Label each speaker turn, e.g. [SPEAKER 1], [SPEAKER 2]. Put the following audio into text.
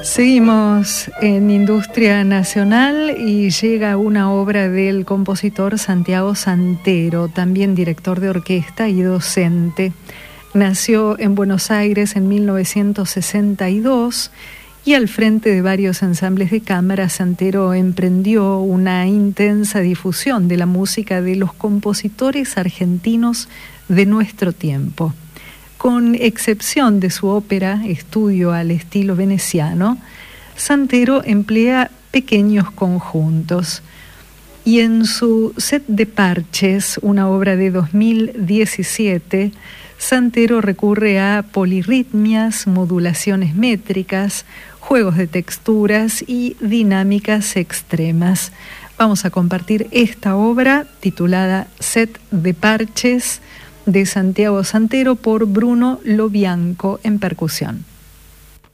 [SPEAKER 1] Seguimos en Industria Nacional y llega una obra del compositor Santiago Santero, también director de orquesta y docente. Nació en Buenos Aires en 1962 y al frente de varios ensambles de cámara, Santero emprendió una intensa difusión de la música de los compositores argentinos de nuestro tiempo. Con excepción de su ópera Estudio al estilo veneciano, Santero emplea pequeños conjuntos. Y en su Set de Parches, una obra de 2017, Santero recurre a polirritmias, modulaciones métricas, juegos de texturas y dinámicas extremas. Vamos a compartir esta obra titulada Set de Parches, de Santiago Santero por Bruno Lobianco en percusión.